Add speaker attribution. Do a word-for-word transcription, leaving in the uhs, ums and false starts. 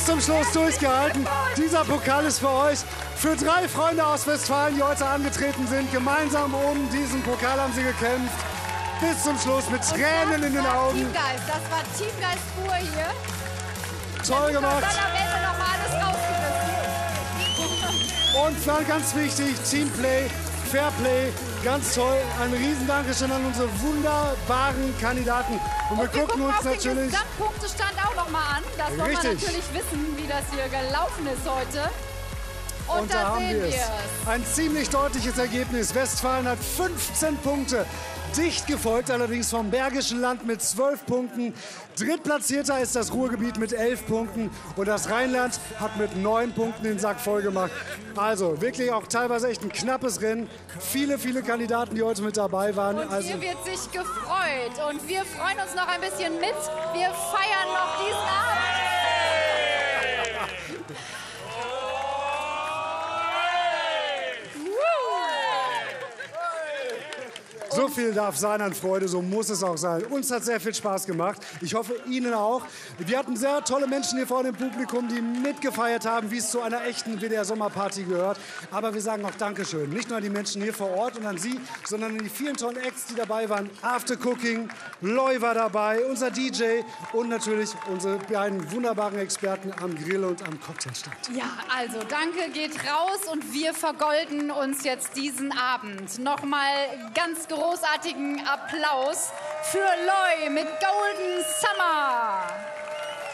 Speaker 1: zum Schluss durchgehalten. Dieser Pokal ist für euch. Für drei Freunde aus Westfalen, die heute angetreten sind. Gemeinsam um diesen Pokal haben sie gekämpft. Bis zum Schluss mit Tränen in den Augen.
Speaker 2: Teamgeist, das war Teamgeist pur hier.
Speaker 1: Toll gemacht.
Speaker 2: Dann am Ende noch mal alles rausgerissen.
Speaker 1: Und dann ganz wichtig, Teamplay, Fairplay, ganz toll. Ein riesen Dankeschön an unsere wunderbaren Kandidaten. Und wir,
Speaker 2: Und wir
Speaker 1: gucken
Speaker 2: gucken
Speaker 1: uns
Speaker 2: auf den
Speaker 1: natürlich...
Speaker 2: Gesamtpunktestand auch noch mal an. Das wollen wir
Speaker 1: Richtig.
Speaker 2: natürlich wissen, wie das hier gelaufen ist heute. Und,
Speaker 1: Und
Speaker 2: da,
Speaker 1: da haben
Speaker 2: sehen
Speaker 1: wir
Speaker 2: wir
Speaker 1: es.
Speaker 2: es.
Speaker 1: Ein ziemlich deutliches Ergebnis. Westfalen hat fünfzehn Punkte. Dicht gefolgt allerdings vom Bergischen Land mit zwölf Punkten. Drittplatzierter ist das Ruhrgebiet mit elf Punkten. Und das Rheinland hat mit neun Punkten den Sack voll gemacht. Also wirklich auch teilweise echt ein knappes Rennen. Viele, viele Kandidaten, die heute mit dabei waren.
Speaker 2: Und
Speaker 1: Also
Speaker 2: hier wird sich gefreut. Und wir freuen uns noch ein bisschen mit. Wir feiern noch diesen Abend.
Speaker 1: So viel darf sein an Freude, so muss es auch sein. Uns hat sehr viel Spaß gemacht. Ich hoffe, Ihnen auch. Wir hatten sehr tolle Menschen hier vorne im Publikum, die mitgefeiert haben, wie es zu einer echten W D R-Sommerparty gehört. Aber wir sagen auch Dankeschön. Nicht nur an die Menschen hier vor Ort und an Sie, sondern an die vielen tollen Acts, die dabei waren. After Cooking, Loy war dabei, unser D J und natürlich unsere beiden wunderbaren Experten am Grill und am Cocktailstand.
Speaker 2: Ja, also danke geht raus und wir vergolden uns jetzt diesen Abend. Nochmal ganz großartigen Applaus für Loy mit Golden Summer.